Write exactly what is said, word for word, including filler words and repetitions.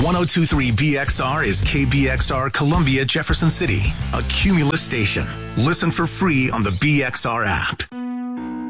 one oh two point three B X R is K B X R Columbia Jefferson City, a Cumulus station. Listen for free on the B X R app.